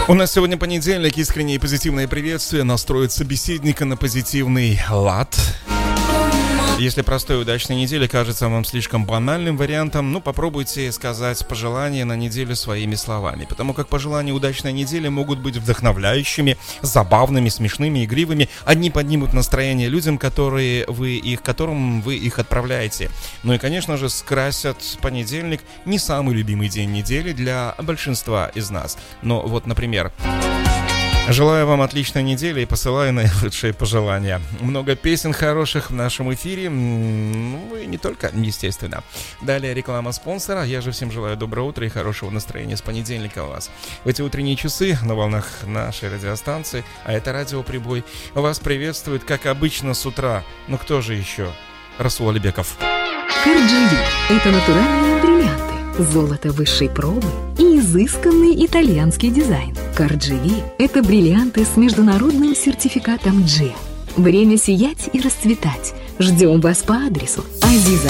У нас сегодня понедельник, искреннее и позитивное приветствие настроит собеседника на позитивный лад. Если простой удачной недели кажется вам слишком банальным вариантом, попробуйте сказать пожелания на неделю своими словами, потому как пожелания удачной недели могут быть вдохновляющими, забавными, смешными, игривыми. Одни поднимут настроение людям, которым вы их отправляете. Ну и, конечно же, скрасят понедельник, не самый любимый день недели для большинства из нас. Но вот, например... Желаю вам отличной недели и посылаю наилучшие пожелания. Много песен хороших в нашем эфире, и не только, естественно. Далее реклама спонсора. Я же всем желаю доброго утра и хорошего настроения с понедельника у вас. В эти утренние часы на волнах нашей радиостанции, а это Радио Прибой, вас приветствует, как обычно, с утра. Ну кто же еще? Расул Алибеков. Карджи – это натуральные бриллианты, золото высшей пробы и изысканный итальянский дизайн. Карджи – это бриллианты с международным сертификатом G. Время сиять и расцветать. Ждем вас по адресу Азиза